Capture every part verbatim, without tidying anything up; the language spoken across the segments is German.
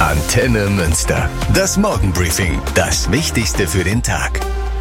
Antenne Münster. Das Morgenbriefing. Das Wichtigste für den Tag.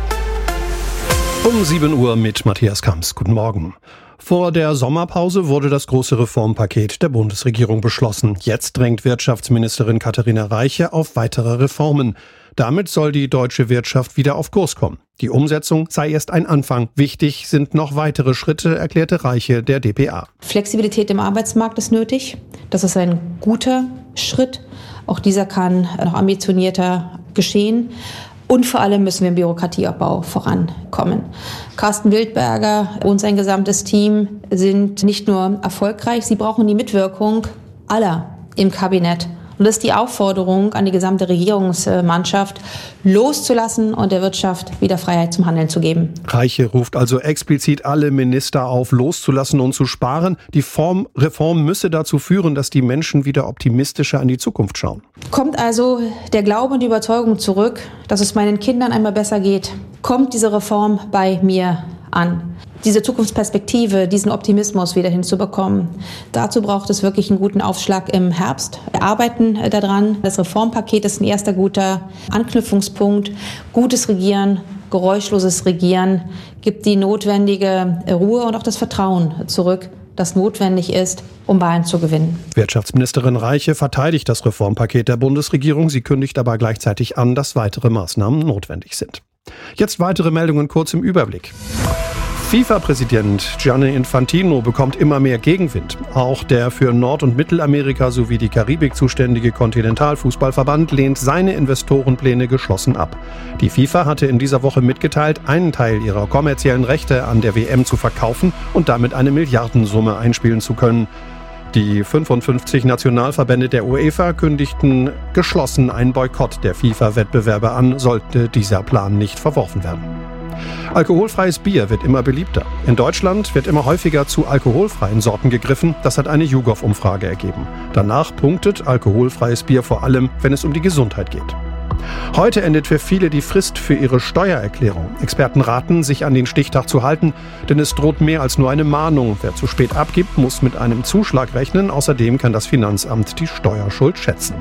Um sieben Uhr mit Matthias Kamps. Guten Morgen. Vor der Sommerpause wurde das große Reformpaket der Bundesregierung beschlossen. Jetzt drängt Wirtschaftsministerin Katharina Reiche auf weitere Reformen. Damit soll die deutsche Wirtschaft wieder auf Kurs kommen. Die Umsetzung sei erst ein Anfang. Wichtig sind noch weitere Schritte, erklärte Reiche der d p a. Flexibilität im Arbeitsmarkt ist nötig. Das ist ein guter Schritt. Auch dieser kann noch ambitionierter geschehen. Und vor allem müssen wir im Bürokratieabbau vorankommen. Carsten Wildberger und sein gesamtes Team sind nicht nur erfolgreich, sie brauchen die Mitwirkung aller im Kabinett. Und das ist die Aufforderung an die gesamte Regierungsmannschaft, loszulassen und der Wirtschaft wieder Freiheit zum Handeln zu geben. Reiche ruft also explizit alle Minister auf, loszulassen und zu sparen. Die Form, Reform müsse dazu führen, dass die Menschen wieder optimistischer an die Zukunft schauen. Kommt also der Glaube und die Überzeugung zurück, dass es meinen Kindern einmal besser geht? Kommt diese Reform bei mir an? Diese Zukunftsperspektive, diesen Optimismus wieder hinzubekommen. Dazu braucht es wirklich einen guten Aufschlag im Herbst. Wir arbeiten daran. Das Reformpaket ist ein erster guter Anknüpfungspunkt. Gutes Regieren, geräuschloses Regieren gibt die notwendige Ruhe und auch das Vertrauen zurück, das notwendig ist, um Wahlen zu gewinnen. Wirtschaftsministerin Reiche verteidigt das Reformpaket der Bundesregierung. Sie kündigt aber gleichzeitig an, dass weitere Maßnahmen notwendig sind. Jetzt weitere Meldungen kurz im Überblick. FIFA-Präsident Gianni Infantino bekommt immer mehr Gegenwind. Auch der für Nord- und Mittelamerika sowie die Karibik zuständige Kontinentalfußballverband lehnt seine Investorenpläne geschlossen ab. Die FIFA hatte in dieser Woche mitgeteilt, einen Teil ihrer kommerziellen Rechte an der W M zu verkaufen und damit eine Milliardensumme einspielen zu können. Die fünfundfünfzig Nationalverbände der UEFA kündigten geschlossen einen Boykott der FIFA-Wettbewerbe an, sollte dieser Plan nicht verworfen werden. Alkoholfreies Bier wird immer beliebter. In Deutschland wird immer häufiger zu alkoholfreien Sorten gegriffen. Das hat eine YouGov-Umfrage ergeben. Danach punktet alkoholfreies Bier vor allem, wenn es um die Gesundheit geht. Heute endet für viele die Frist für ihre Steuererklärung. Experten raten, sich an den Stichtag zu halten, denn es droht mehr als nur eine Mahnung. Wer zu spät abgibt, muss mit einem Zuschlag rechnen. Außerdem kann das Finanzamt die Steuerschuld schätzen.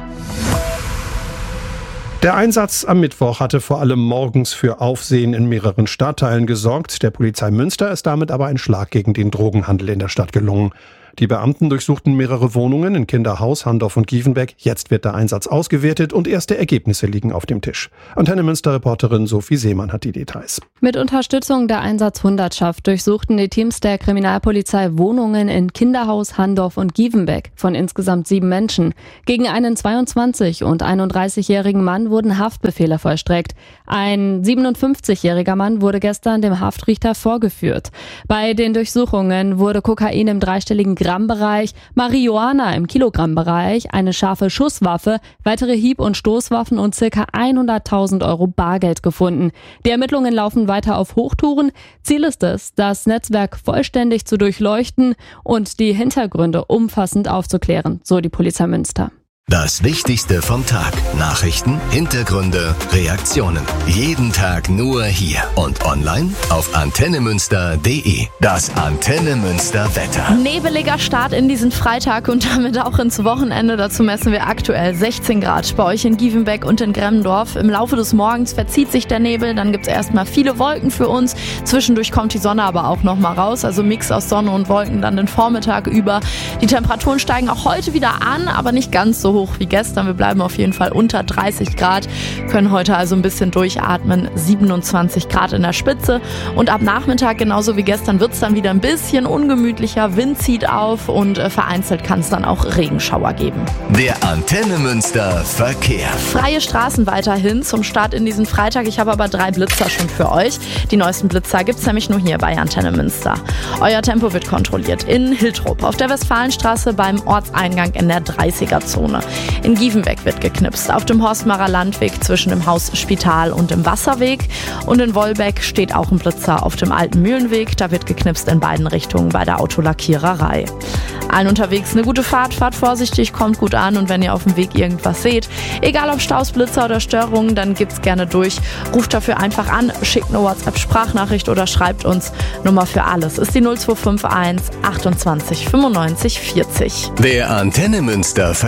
Der Einsatz am Mittwoch hatte vor allem morgens für Aufsehen in mehreren Stadtteilen gesorgt. Der Polizei Münster ist damit aber ein Schlag gegen den Drogenhandel in der Stadt gelungen. Die Beamten durchsuchten mehrere Wohnungen in Kinderhaus, Handorf und Giefenbeck. Jetzt wird der Einsatz ausgewertet und erste Ergebnisse liegen auf dem Tisch. Antenne Münster-Reporterin Sophie Seemann hat die Details. Mit Unterstützung der Einsatzhundertschaft durchsuchten die Teams der Kriminalpolizei Wohnungen in Kinderhaus, Handorf und Giefenbeck von insgesamt sieben Menschen. Gegen einen zweiundzwanzig- und einunddreißigjährigen Mann wurden Haftbefehle vollstreckt. Ein siebenundfünfzigjähriger Mann wurde gestern dem Haftrichter vorgeführt. Bei den Durchsuchungen wurde Kokain im dreistelligen Grammbereich, Marihuana im Kilogrammbereich, eine scharfe Schusswaffe, weitere Hieb- und Stoßwaffen und ca. hunderttausend Euro Bargeld gefunden. Die Ermittlungen laufen weiter auf Hochtouren. Ziel ist es, das Netzwerk vollständig zu durchleuchten und die Hintergründe umfassend aufzuklären, so die Polizei Münster. Das Wichtigste vom Tag. Nachrichten, Hintergründe, Reaktionen. Jeden Tag nur hier und online auf antenne münster punkt de. Das Antenne Münster Wetter. Nebeliger Start in diesen Freitag und damit auch ins Wochenende. Dazu messen wir aktuell sechzehn Grad bei euch in Giefenbeck und in Gremmendorf. Im Laufe des Morgens verzieht sich der Nebel, dann gibt es erstmal viele Wolken für uns. Zwischendurch kommt die Sonne aber auch nochmal raus, also Mix aus Sonne und Wolken dann den Vormittag über. Die Temperaturen steigen auch heute wieder an, aber nicht ganz so hoch wie gestern. Wir bleiben auf jeden Fall unter dreißig Grad, können heute also ein bisschen durchatmen. siebenundzwanzig Grad in der Spitze und ab Nachmittag genauso wie gestern wird es dann wieder ein bisschen ungemütlicher. Wind zieht auf und äh, vereinzelt kann es dann auch Regenschauer geben. Der Antenne Münster Verkehr. Freie Straßen weiterhin zum Start in diesen Freitag. Ich habe aber drei Blitzer schon für euch. Die neuesten Blitzer gibt es nämlich nur hier bei Antenne Münster. Euer Tempo wird kontrolliert in Hiltrup auf der Westfalenstraße beim Ortseingang in der dreißiger-Zone. In Giefenbeck wird geknipst, auf dem Horstmarer Landweg zwischen dem Haus Spital und dem Wasserweg. Und in Wolbeck steht auch ein Blitzer auf dem alten Mühlenweg. Da wird geknipst in beiden Richtungen bei der Autolackiererei. Allen unterwegs eine gute Fahrt, fahrt vorsichtig, kommt gut an und wenn ihr auf dem Weg irgendwas seht, egal ob Staus, Blitzer oder Störungen, dann gibt's gerne durch. Ruft dafür einfach an, schickt eine WhatsApp-Sprachnachricht oder schreibt uns. Nummer für alles ist die null zwei fünf eins achtundzwanzig fünfundneunzig vierzig. Der Antenne Münster Verkehr.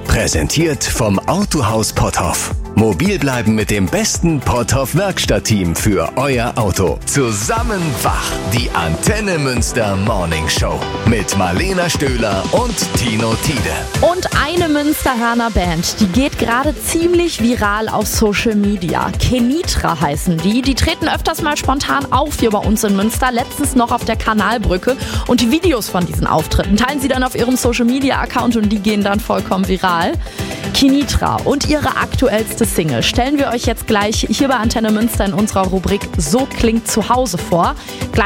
Präsentiert vom Autohaus Potthoff. Mobil bleiben mit dem besten Potthoff Werkstattteam für euer Auto. Zusammen wach, die Antenne Münster Morning Show mit Marlena Stöhler und Tino Tiede. Und eine Münsteraner Band, die geht gerade ziemlich viral auf Social Media. Kenitra heißen die. Die treten öfters mal spontan auf hier bei uns in Münster. Letztens noch auf der Kanalbrücke. Und die Videos von diesen Auftritten teilen sie dann auf ihrem Social Media Account und die gehen dann vollkommen viral. Kenitra und ihre aktuellste Single stellen wir euch jetzt gleich hier bei Antenne Münster in unserer Rubrik So klingt zu Hause vor.